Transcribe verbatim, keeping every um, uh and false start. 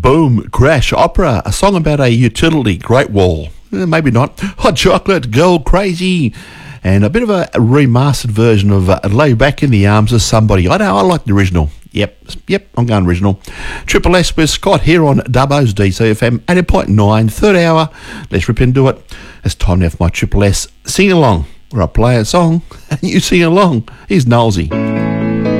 Boom Crash Opera, a song about a utility, Great Wall. Eh, maybe not. Hot Chocolate, Go Crazy. And a bit of a remastered version of uh, Lay Back in the Arms of Somebody. I know, I like the original. Yep, yep, I'm going original. Triple S with Scott here on Dubbo's D C F M eighty point nine, third hour. Let's rip into it. It's time now for my Triple S sing along, where I play a song and you sing along. Here's Nolsey.